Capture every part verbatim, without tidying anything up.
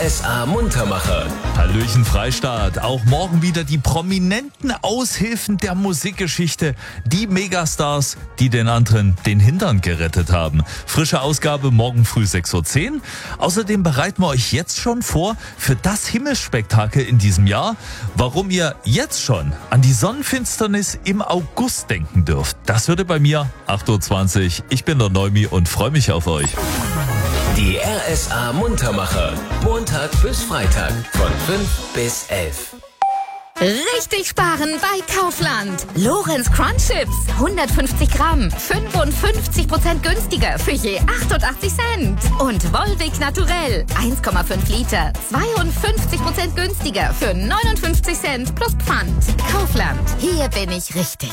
S A Muntermacher. Hallöchen Freistaat, auch morgen wieder die prominenten Aushilfen der Musikgeschichte, die Megastars, die den anderen den Hintern gerettet haben. Frische Ausgabe morgen früh sechs Uhr zehn. Außerdem bereiten wir euch jetzt schon vor für das Himmelsspektakel in diesem Jahr, warum ihr jetzt schon an die Sonnenfinsternis im August denken dürft. Das hört ihr bei mir, acht Uhr zwanzig. Ich bin der Neumi und freue mich auf euch. Die R S A Muntermacher. Montag bis Freitag von fünf bis elf. Richtig sparen bei Kaufland. Lorenz Crunch Chips, hundertfünfzig Gramm, fünfundfünfzig Prozent günstiger für je achtundachtzig Cent. Und Volvic Naturell, eins Komma fünf Liter, zweiundfünfzig Prozent günstiger für neunundfünfzig Cent plus Pfand. Kaufland, hier bin ich richtig.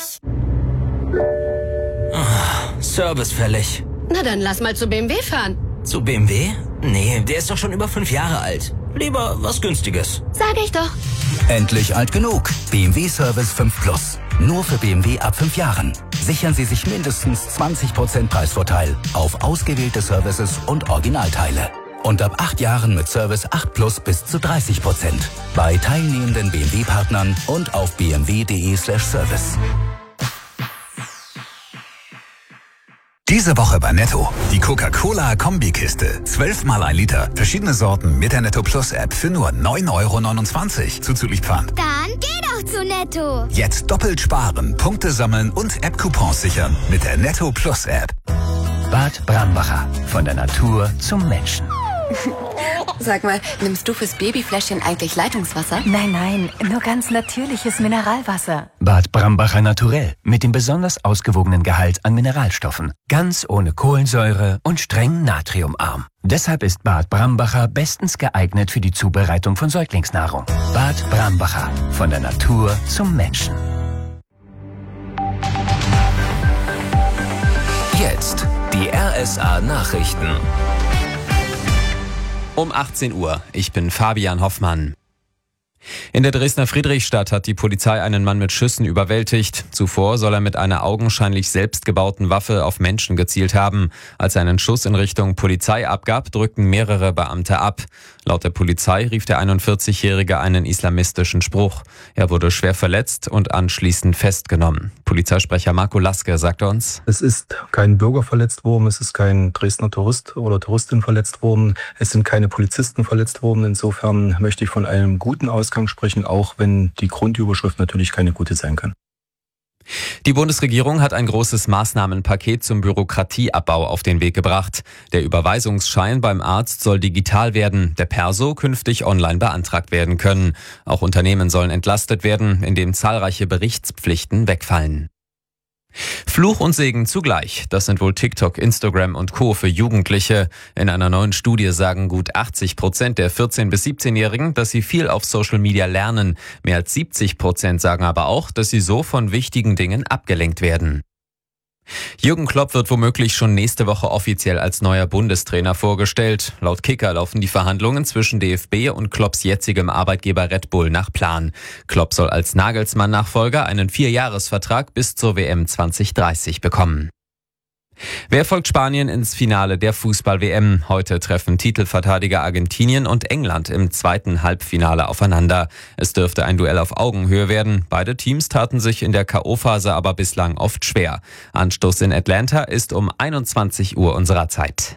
Oh, Service fällig. Na dann lass mal zu B M W fahren. Zu B M W? Nee, der ist doch schon über fünf Jahre alt. Lieber was Günstiges. Sag ich doch. Endlich alt genug. B M W Service fünf Plus. Nur für B M W ab fünf Jahren. Sichern Sie sich mindestens zwanzig Prozent Preisvorteil auf ausgewählte Services und Originalteile. Und ab acht Jahren mit Service acht Plus bis zu dreißig Prozent. Bei teilnehmenden B M W-Partnern und auf b m w punkt d e slash service. Diese Woche bei Netto. Die Coca-Cola-Kombikiste. zwölf mal ein Liter. Verschiedene Sorten mit der Netto Plus App für nur neun Euro neunundzwanzig. Zuzüglich Pfand. Dann geh doch zu Netto. Jetzt doppelt sparen, Punkte sammeln und App-Coupons sichern mit der Netto Plus App. Bad Brambacher. Von der Natur zum Menschen. Sag mal, nimmst du fürs Babyfläschchen eigentlich Leitungswasser? Nein, nein, nur ganz natürliches Mineralwasser. Bad Brambacher Naturell. Mit dem besonders ausgewogenen Gehalt an Mineralstoffen. Ganz ohne Kohlensäure und streng natriumarm. Deshalb ist Bad Brambacher bestens geeignet für die Zubereitung von Säuglingsnahrung. Bad Brambacher. Von der Natur zum Menschen. Jetzt die R S A Nachrichten. Um achtzehn Uhr. Ich bin Fabian Hoffmann. In der Dresdner Friedrichstadt hat die Polizei einen Mann mit Schüssen überwältigt. Zuvor soll er mit einer augenscheinlich selbstgebauten Waffe auf Menschen gezielt haben. Als er einen Schuss in Richtung Polizei abgab, drückten mehrere Beamte ab. Laut der Polizei rief der einundvierzigjährige einen islamistischen Spruch. Er wurde schwer verletzt und anschließend festgenommen. Polizeisprecher Marco Laske sagte uns: Es ist kein Bürger verletzt worden, es ist kein Dresdner Tourist oder Touristin verletzt worden, es sind keine Polizisten verletzt worden. Insofern möchte ich von einem guten Ausgang sprechen, auch wenn die Grundüberschrift natürlich keine gute sein kann. Die Bundesregierung hat ein großes Maßnahmenpaket zum Bürokratieabbau auf den Weg gebracht. Der Überweisungsschein beim Arzt soll digital werden, der Perso künftig online beantragt werden können. Auch Unternehmen sollen entlastet werden, indem zahlreiche Berichtspflichten wegfallen. Fluch und Segen zugleich. Das sind wohl TikTok, Instagram und Co. für Jugendliche. In einer neuen Studie sagen gut achtzig Prozent der vierzehn- bis siebzehnjährigen, dass sie viel auf Social Media lernen. Mehr als siebzig Prozent sagen aber auch, dass sie so von wichtigen Dingen abgelenkt werden. Jürgen Klopp wird womöglich schon nächste Woche offiziell als neuer Bundestrainer vorgestellt. Laut Kicker laufen die Verhandlungen zwischen D F B und Klopps jetzigem Arbeitgeber Red Bull nach Plan. Klopp soll als Nagelsmann-Nachfolger einen Vierjahresvertrag bis zur W M zwanzig dreißig bekommen. Wer folgt Spanien ins Finale der Fußball-W M? Heute treffen Titelverteidiger Argentinien und England im zweiten Halbfinale aufeinander. Es dürfte ein Duell auf Augenhöhe werden. Beide Teams taten sich in der K O-Phase aber bislang oft schwer. Anstoß in Atlanta ist um einundzwanzig Uhr unserer Zeit.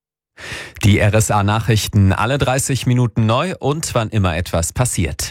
Die R S A-Nachrichten alle dreißig Minuten neu und wann immer etwas passiert.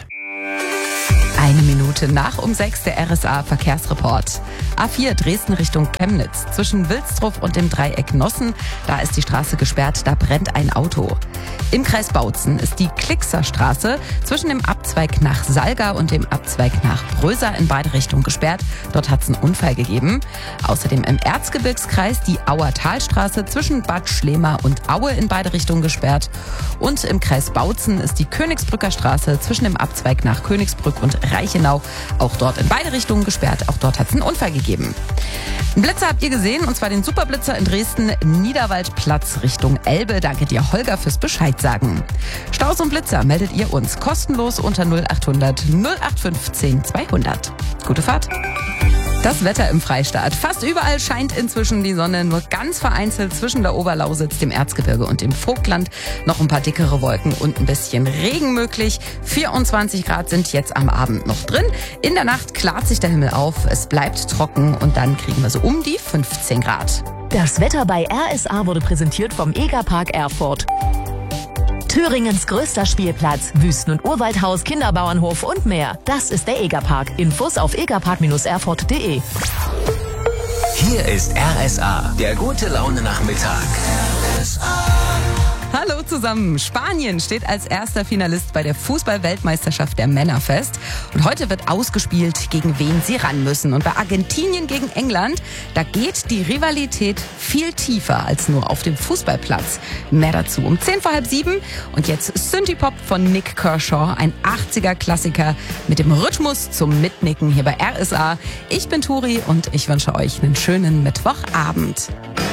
Eine Minute nach um sechs der R S A-Verkehrsreport. A vier Dresden Richtung Chemnitz. Zwischen Wilsdruff und dem Dreieck Nossen, da ist die Straße gesperrt, da brennt ein Auto. Im Kreis Bautzen ist die Klickser Straße zwischen dem Abzweig nach Salga und dem Abzweig nach Bröser in beide Richtungen gesperrt. Dort hat es einen Unfall gegeben. Außerdem im Erzgebirgskreis die Auer Talstraße zwischen Bad Schlema und Aue in beide Richtungen gesperrt. Und im Kreis Bautzen ist die Königsbrücker Straße zwischen dem Abzweig nach Königsbrück und Reichenau auch dort in beide Richtungen gesperrt. Auch dort hat es einen Unfall gegeben. Einen Blitzer habt ihr gesehen, und zwar den Superblitzer in Dresden, Niederwaldplatz Richtung Elbe. Danke dir, Holger, fürs Bescheid sagen. Staus und Blitzer meldet ihr uns kostenlos unter null achthundert null acht fünfzehn zweihundert. Gute Fahrt. Das Wetter im Freistaat. Fast überall scheint inzwischen die Sonne, nur ganz vereinzelt zwischen der Oberlausitz, dem Erzgebirge und dem Vogtland noch ein paar dickere Wolken und ein bisschen Regen möglich. vierundzwanzig Grad sind jetzt am Abend noch drin. In der Nacht klart sich der Himmel auf, es bleibt trocken und dann kriegen wir so um die fünfzehn Grad. Das Wetter bei R S A wurde präsentiert vom Egerpark Erfurt. Thüringens größter Spielplatz, Wüsten- und Urwaldhaus, Kinderbauernhof und mehr. Das ist der Egerpark. Infos auf egerpark erfurt punkt de. Hier ist R S A, der gute Laune Nachmittag. R S A. Hallo zusammen. Spanien steht als erster Finalist bei der Fußball-Weltmeisterschaft der Männer fest. Und heute wird ausgespielt, gegen wen sie ran müssen. Und bei Argentinien gegen England, da geht die Rivalität viel tiefer als nur auf dem Fußballplatz. Mehr dazu um zehn vor halb sieben. Und jetzt Synthie-Pop von Nick Kershaw, ein achtziger-Klassiker mit dem Rhythmus zum Mitnicken hier bei R S A. Ich bin Turi und ich wünsche euch einen schönen Mittwochabend.